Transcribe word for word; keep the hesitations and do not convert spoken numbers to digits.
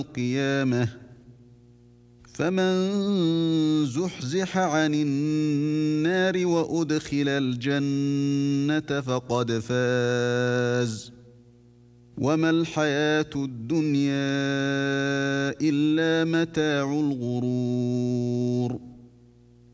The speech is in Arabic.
القيامة فمن زحزح عن النار وأدخل الجنة فقد فاز وما الحياة الدنيا إلا متاع الغرور.